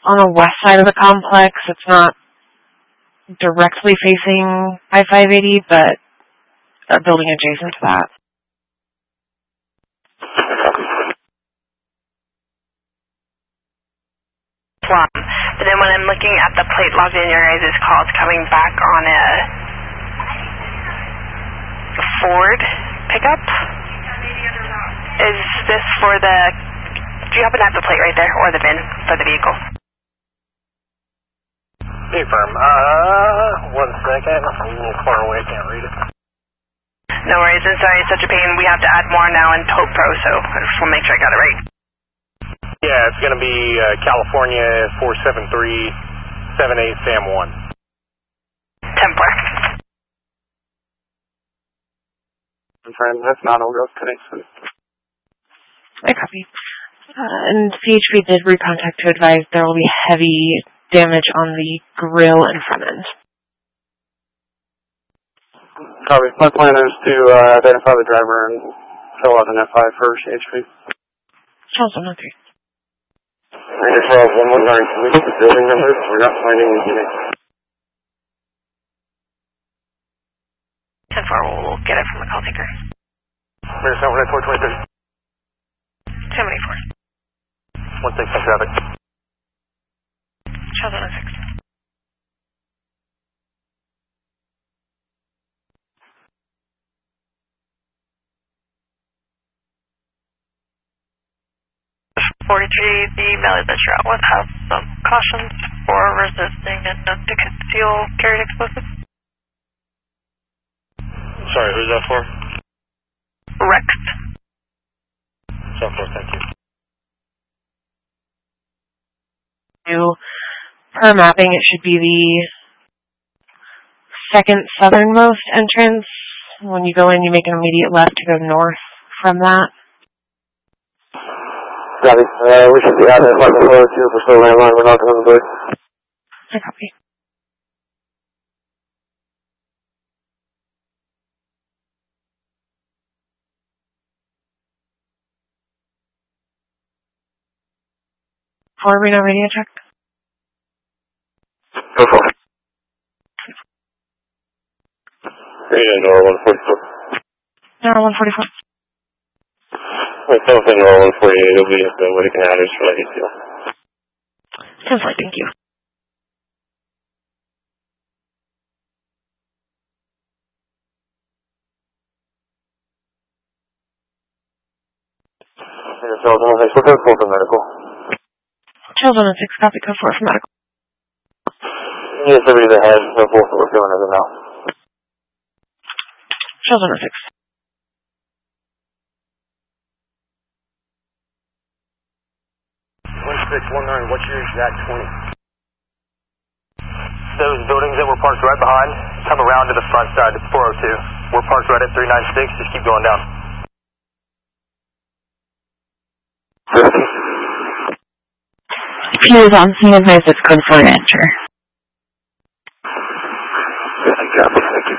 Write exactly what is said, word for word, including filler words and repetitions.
on the west side of the complex. It's not directly facing I five eighty, but a building adjacent to that. But then when I'm looking at the plate logged in your guys' call, it's coming back on a Ford pickup. Is this for the, do you happen to have the plate right there, or the V I N for the vehicle? Hey, firm. Uh, one second. I'm a little far away, I can't read it. No worries, I'm sorry, it's such a pain. We have to add more now in Tote Pro, so I just want to make sure I got it right. Yeah, it's going to be uh, California four seven three seven eight Sam one. Templar. I'm trying, that's not all Ghost Connection. I copy. Uh, and C H P did recontact to advise there will be heavy damage on the grill and front end. Copy. My plan is to uh, identify the driver and fill out an F I for C H P. Charles one oh three. Charles one one nine, can we get the building numbers? We're not finding the unit. ten four, we'll get it from the call taker. Where's that one at four twenty-three? two seventy-four. one six, traffic. Charles one oh six. forty-three, the mileage that you're out with have some cautions for resisting and known to conceal carried explosives. Sorry, who's that for? Rex. So forth, thank you. Per mapping, it should be the second southernmost entrance. When you go in, you make an immediate left to go north from that. Copy. Uh, we should be out at level four two for slow landline. We're not on the board. I copy. Four Reno radio check. Go for it. Reno Nora one forty-four. Nora one forty-four. Wait, telephone Nora one forty-eight. It'll be at the Whittaker Adders for that A C L. Sounds like, thank you. Charles one oh six, we're code four for medical. Charles one oh six, copy, code four for medical. Yes, everybody that has no fourth we're feeling as of now. Charles one oh six. one six one nine, what's your exact twenty? Those buildings that we're parked right behind, come around to the front side, it's four oh two. We're parked right at three ninety-six, just keep going down. If he is on scene, advise it's code for an enter. Copy, thank you.